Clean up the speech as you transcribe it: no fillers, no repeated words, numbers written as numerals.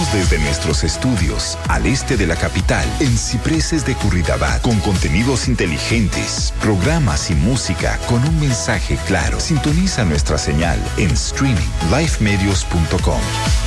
Transmitimos desde nuestros estudios al este de la capital, en Cipreses de Curridabat, con contenidos inteligentes, programas y música con un mensaje claro. Sintoniza nuestra señal en streaming lifemedios.com.